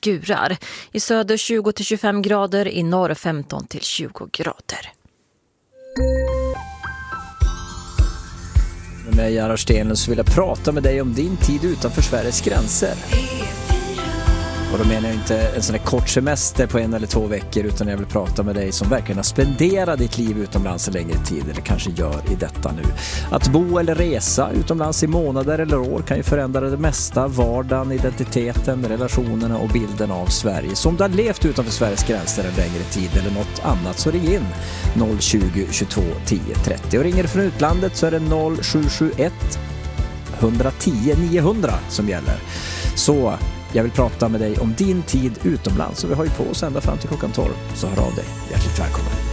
skurar. I söder 20-25 grader, i norr 15-20 grader. Med mig, Gerhard Stenlund, så vill jag prata med dig om din tid utanför Sveriges gränser. Och då menar jag inte en sån här kort semester på 1 eller 2 veckor, utan jag vill prata med dig som verkligen har spenderat ditt liv utomlands en längre tid, eller kanske gör i detta nu. Att bo eller resa utomlands i månader eller år kan ju förändra det mesta, vardagen, identiteten, relationerna och bilden av Sverige. Så om du har levt utanför Sveriges gränser en längre tid eller något annat, så ring in 020 22 10 30. Och ringer du från utlandet så är det 0771 110 900 som gäller. Så jag vill prata med dig om din tid utomlands, och vi har ju på oss ända fram till klockan 12, så hör av dig. Hjärtligt välkommen.